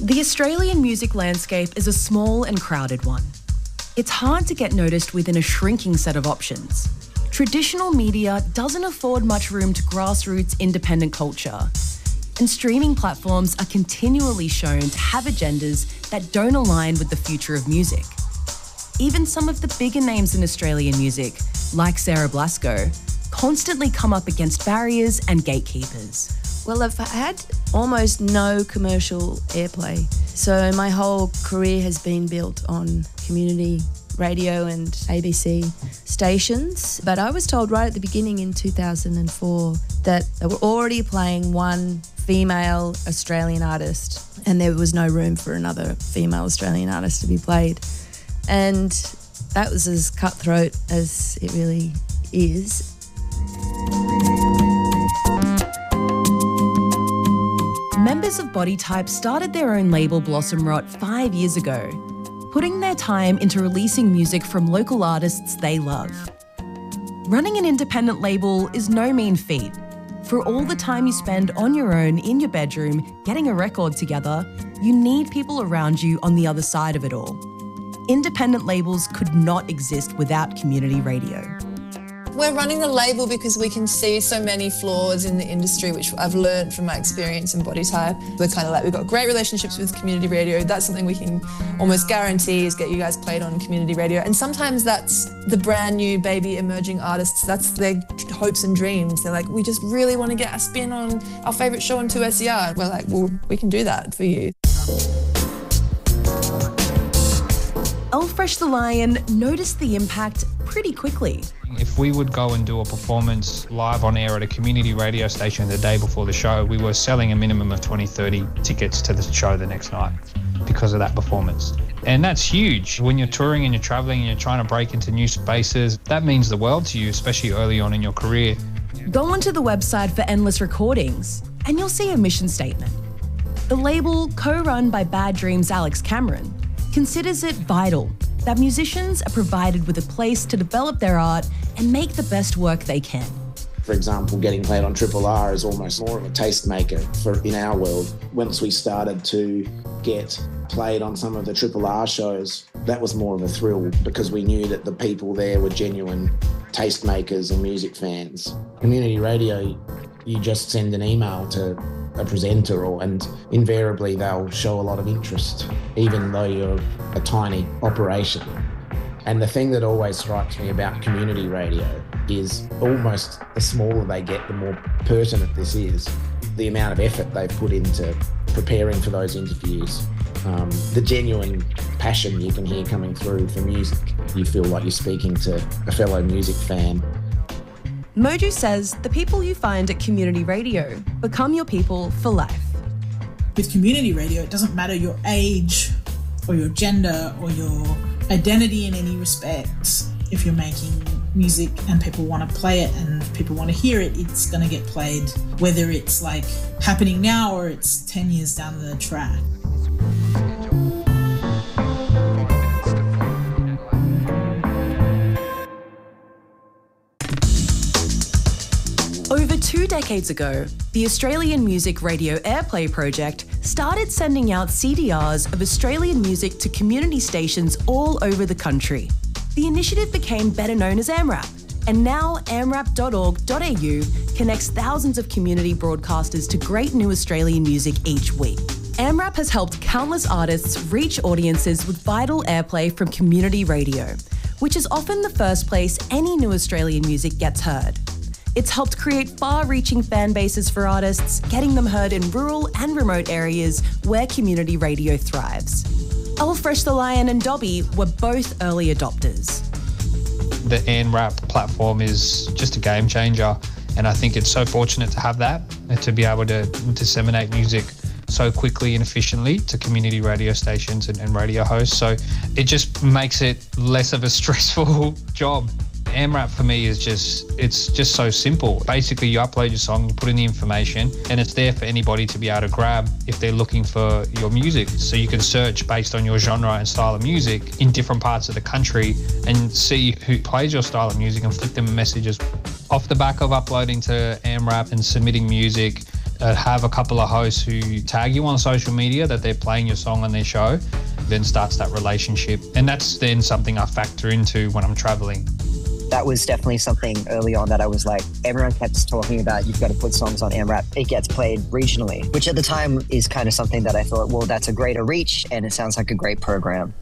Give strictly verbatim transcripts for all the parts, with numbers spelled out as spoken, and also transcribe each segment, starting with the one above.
The Australian music landscape is a small and crowded one. It's hard to get noticed within a shrinking set of options. Traditional media doesn't afford much room to grassroots independent culture, and streaming platforms are continually shown to have agendas that don't align with the future of music. Even some of the bigger names in Australian music, like Sarah Blasko, constantly come up against barriers and gatekeepers. Well, I've had almost no commercial airplay. So my whole career has been built on community radio and A B C stations. But I was told right at the beginning in two thousand four that they were already playing one female Australian artist and there was no room for another female Australian artist to be played. And that was as cutthroat as it really is. Members of Body Type started their own label Blossom Rot five years ago, putting their time into releasing music from local artists they love. Running an independent label is no mean feat. For all the time you spend on your own in your bedroom getting a record together, you need people around you on the other side of it all. Independent labels could not exist without community radio. We're running the label because we can see so many flaws in the industry, which I've learned from my experience in Body Type. We're kind of like, we've got great relationships with community radio. That's something we can almost guarantee is get you guys played on community radio. And sometimes that's the brand new baby emerging artists. That's their hopes and dreams. They're like, we just really want to get a spin on our favourite show on two S E R. We're like, well, we can do that for you. Elfresh the Lion noticed the impact pretty quickly. If we would go and do a performance live on air at a community radio station the day before the show, we were selling a minimum of twenty, thirty tickets to the show the next night because of that performance. And that's huge. When you're touring and you're traveling and you're trying to break into new spaces, that means the world to you, especially early on in your career. Go onto the website for Endless Recordings and you'll see a mission statement. The label, co-run by Bad Dreams' Alex Cameron, considers it vital that musicians are provided with a place to develop their art and make the best work they can. For example, getting played on Triple R is almost more of a tastemaker for in our world. Once we started to get played on some of the Triple R shows, that was more of a thrill because we knew that the people there were genuine tastemakers and music fans. Community radio, you just send an email to a presenter or, and invariably they'll show a lot of interest, even though you're a tiny operation. And the thing that always strikes me about community radio is almost the smaller they get, the more pertinent this is. The amount of effort they've put into preparing for those interviews, um, the genuine passion you can hear coming through for music. You feel like you're speaking to a fellow music fan. Moju says the people you find at community radio become your people for life. With community radio, it doesn't matter your age or your gender or your identity in any respect. If you're making music and people want to play it and people want to hear it, it's going to get played, whether it's like happening now or it's ten years down the track. Over two decades ago, the Australian Music Radio Airplay Project started sending out C D Rs of Australian music to community stations all over the country. The initiative became better known as AMRAP, and now amrap dot org dot a u connects thousands of community broadcasters to great new Australian music each week. AMRAP has helped countless artists reach audiences with vital airplay from community radio, which is often the first place any new Australian music gets heard. It's helped create far-reaching fan bases for artists, getting them heard in rural and remote areas where community radio thrives. Elfresh the Lion and Dobby were both early adopters. The AMRAP platform is just a game changer, and I think it's so fortunate to have that, and to be able to disseminate music so quickly and efficiently to community radio stations and, and radio hosts. So it just makes it less of a stressful job. AMRAP for me is just, it's just so simple. Basically, you upload your song, you put in the information, and it's there for anybody to be able to grab if they're looking for your music. So you can search based on your genre and style of music in different parts of the country and see who plays your style of music and flick them messages. Off the back of uploading to AMRAP and submitting music, uh, have a couple of hosts who tag you on social media that they're playing your song on their show, then starts that relationship. And that's then something I factor into when I'm traveling. That was definitely something early on that I was like, everyone kept talking about, you've got to put songs on AmRap. It gets played regionally, which at the time is kind of something that I thought, well, that's a greater reach and it sounds like a great program.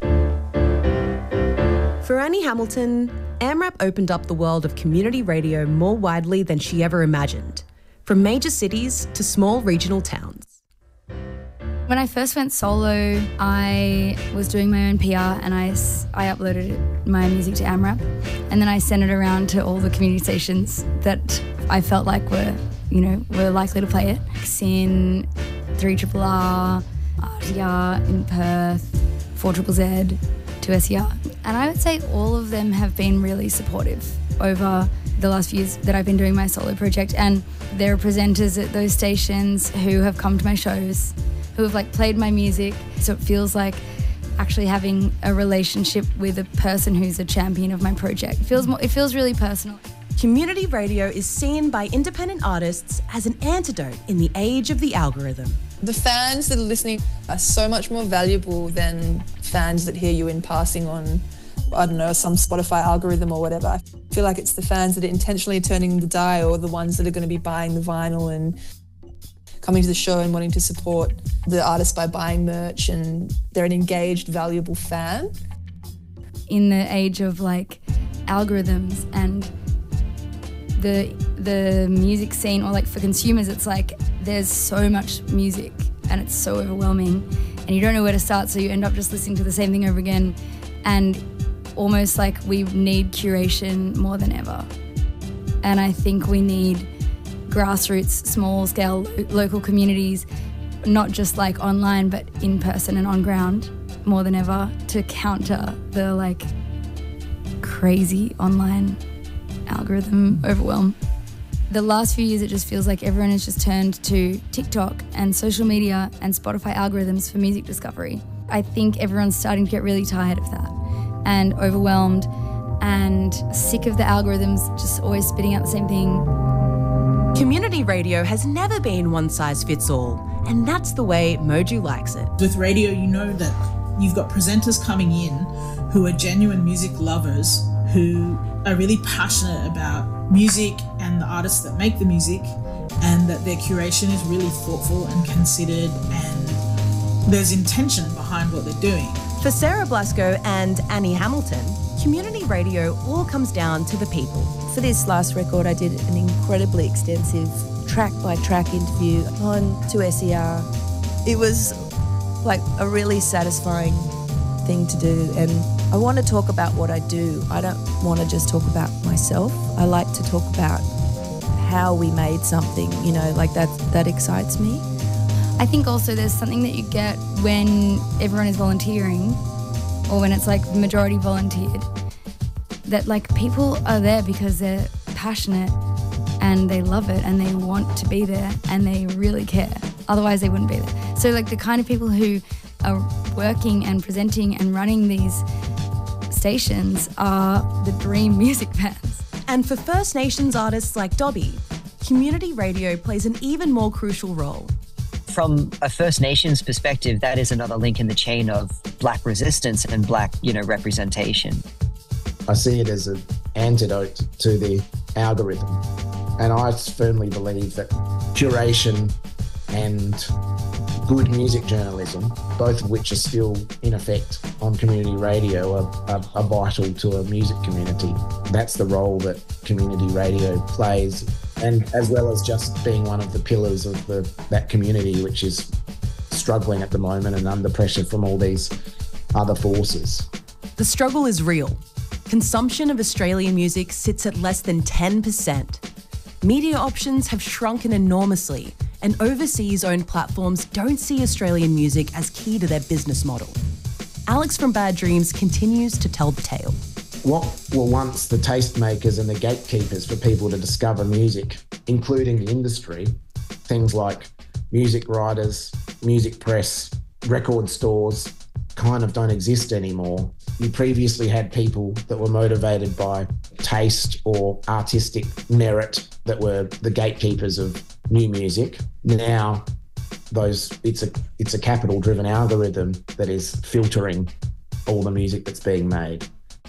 For Annie Hamilton, AmRap opened up the world of community radio more widely than she ever imagined, from major cities to small regional towns. When I first went solo, I was doing my own P R and I, I uploaded my music to AmRap, and then I sent it around to all the community stations that I felt like were, you know, were likely to play it. Sin, three R R, R T R in Perth, four Z Z, two S E R. And I would say all of them have been really supportive over the last few years that I've been doing my solo project, and there are presenters at those stations who have come to my shows, who have like played my music, so it feels like actually having a relationship with a person who's a champion of my project. It feels more, it feels really personal. Community radio is seen by independent artists as an antidote in the age of the algorithm. The fans that are listening are so much more valuable than fans that hear you in passing on, I don't know, some Spotify algorithm or whatever. I feel like it's the fans that are intentionally turning the dial, or the ones that are going to be buying the vinyl and coming to the show and wanting to support the artist by buying merch, and they're an engaged, valuable fan. In the age of like algorithms and the the music scene, or like for consumers, it's like there's so much music and it's so overwhelming and you don't know where to start, so you end up just listening to the same thing over again, and almost like we need curation more than ever. And I think we need grassroots, small-scale, lo- local communities, not just like online, but in person and on ground more than ever, to counter the like crazy online algorithm overwhelm. The last few years, it just feels like everyone has just turned to TikTok and social media and Spotify algorithms for music discovery. I think everyone's starting to get really tired of that and overwhelmed and sick of the algorithms just always spitting out the same thing. Community radio has never been one size fits all, and that's the way Moju likes it. With radio, you know that you've got presenters coming in who are genuine music lovers, who are really passionate about music and the artists that make the music, and that their curation is really thoughtful and considered, and there's intention behind what they're doing. For Sarah Blasco and Annie Hamilton, community radio all comes down to the people. For this last record, I did an incredibly extensive track-by-track interview on two S E R. It was like a really satisfying thing to do, and I want to talk about what I do. I don't want to just talk about myself. I like to talk about how we made something, you know, like that, that excites me. I think also there's something that you get when everyone is volunteering, or when it's like majority volunteered, that like people are there because they're passionate and they love it and they want to be there and they really care. Otherwise they wouldn't be there. So like the kind of people who are working and presenting and running these stations are the dream music fans. And for First Nations artists like Dobby, community radio plays an even more crucial role. From a First Nations perspective, that is another link in the chain of Black resistance and Black, you know, representation. I see it as an antidote to the algorithm. And I firmly believe that curation and good music journalism, both of which are still in effect on community radio, are, are, are vital to a music community. That's the role that community radio plays, and as well as just being one of the pillars of the, that community, which is struggling at the moment and under pressure from all these other forces. The struggle is real. Consumption of Australian music sits at less than ten percent. Media options have shrunken enormously, and overseas-owned platforms don't see Australian music as key to their business model. Alex from Bad Dreams continues to tell the tale. What were once the tastemakers and the gatekeepers for people to discover music, including the industry, things like music writers, music press, record stores, kind of don't exist anymore. You previously had people that were motivated by taste or artistic merit that were the gatekeepers of new music. Now those it's a it's a capital driven algorithm that is filtering all the music that's being made.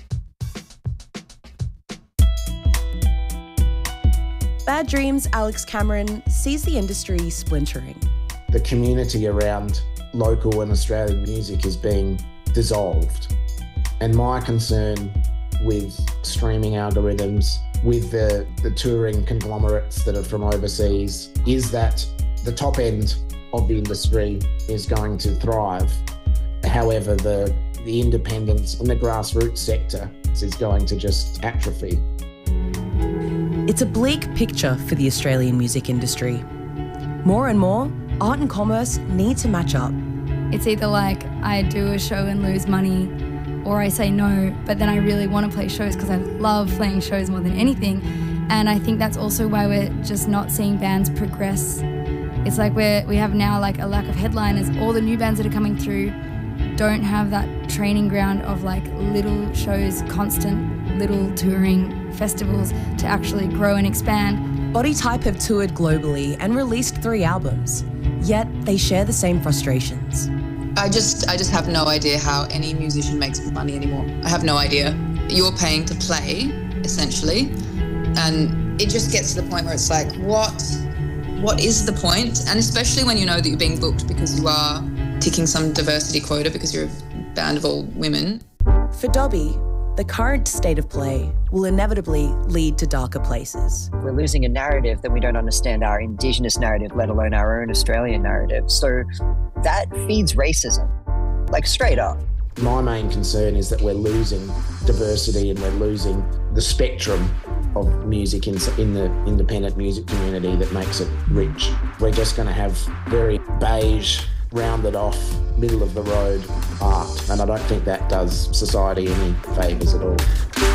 Bad Dreams' Alex Cameron sees the industry splintering. The community around local and Australian music is being dissolved. And my concern with streaming algorithms, with the, the touring conglomerates that are from overseas, is that the top end of the industry is going to thrive. However, the, the independence and the grassroots sector is going to just atrophy. It's a bleak picture for the Australian music industry. More and more, art and commerce need to match up. It's either like I do a show and lose money, or I say no, but then I really want to play shows because I love playing shows more than anything. And I think that's also why we're just not seeing bands progress. It's like we're, we have now like a lack of headliners. All the new bands that are coming through don't have that training ground of like little shows, constant little touring festivals to actually grow and expand. Body Type have toured globally and released three albums, yet they share the same frustrations. I just I just have no idea how any musician makes money anymore. I have no idea. You're paying to play, essentially, and it just gets to the point where it's like, what, what is the point? And especially when you know that you're being booked because you are ticking some diversity quota because you're a band of all women. For Dobby, the current state of play will inevitably lead to darker places. We're losing a narrative that we don't understand our Indigenous narrative, let alone our own Australian narrative. So that feeds racism, like straight up. My main concern is that we're losing diversity and we're losing the spectrum of music in, in the independent music community that makes it rich. We're just going to have very beige, rounded off, middle of the road art, and I don't think that does society any favours at all.